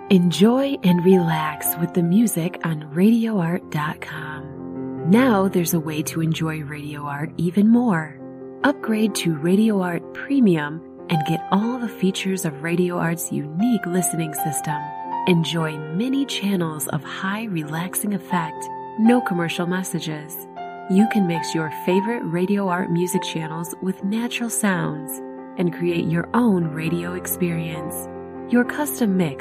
Enjoy and relax with the music on RadioArt.com. Now there's a way to enjoy Radio Art even more. Upgrade to Radio Art Premium and get all the features of Radio Art's unique listening system. Enjoy many channels of high relaxing effect, no commercial messages. You can mix your favorite Radio Art music channels with natural sounds and create your own radio experience. Your custom mix